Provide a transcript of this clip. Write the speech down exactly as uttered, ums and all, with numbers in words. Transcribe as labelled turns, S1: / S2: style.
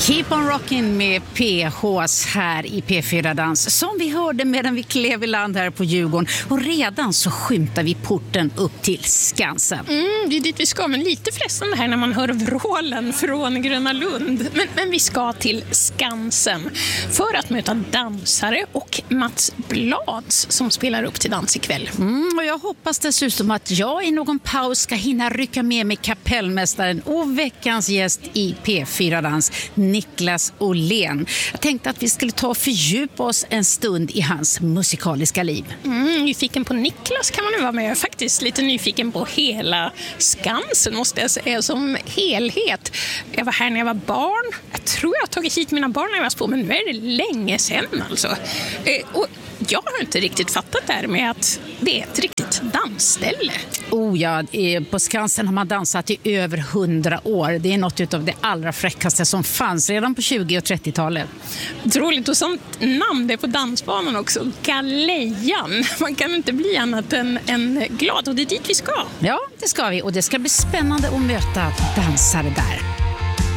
S1: Keep on rocking med P H:s här i P fyra Dans, som vi hörde medan vi klev i land här på Djurgården. Och redan så skymtar vi porten upp till Skansen.
S2: Mm, det är dit vi ska, men lite frestande här när man hör vrålen från Gröna Lund. Men, men vi ska till Skansen för att möta dansare och Mats Blads som spelar upp till dans ikväll.
S1: Mm, och jag hoppas dessutom att jag i någon paus ska hinna rycka med mig kapellmästaren och veckans gäst i P fyra Dans, Niklas Åhlén. Jag tänkte att vi skulle ta och fördjupa oss en stund i hans musikaliska liv.
S2: Mm, nyfiken på Niklas kan man nu vara med. Jag är faktiskt lite nyfiken på hela Skansen, måste jag säga, som helhet. Jag var här när jag var barn. Jag tror jag har tagit hit mina barn när jag var små, men nu är det länge sedan alltså. Eh, och jag har inte riktigt fattat det här med att det är ett riktigt dansställe.
S1: Oh ja, på Skansen har man dansat i över hundra år. Det är något av det allra fräckaste som fanns redan på tjugo- och trettiotalet.
S2: Troligt, och sånt namn det är på dansbanan också. Galejan. Man kan inte bli annat än, än glad, och det är dit vi ska.
S1: Ja, det ska vi, och det ska bli spännande att möta dansare där.